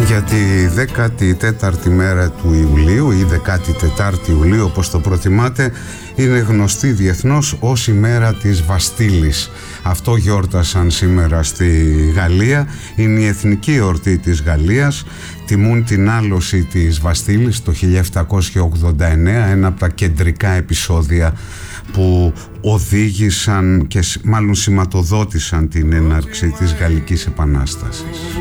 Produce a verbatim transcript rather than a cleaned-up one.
Για τη δέκατη τέταρτη μέρα του Ιουλίου ή δέκατη τέταρτη Ιουλίου, όπως το προτιμάτε, είναι γνωστή διεθνώς ως ημέρα της Βαστίλης. Αυτό γιόρτασαν σήμερα στη Γαλλία. Είναι η εθνική εορτή της Γαλλίας. Τιμούν την άλωση της Βαστίλης το χίλια επτακόσια ογδόντα εννέα, ένα από τα κεντρικά επεισόδια που οδήγησαν και μάλλον σηματοδότησαν την έναρξη της Γαλλικής Επανάστασης.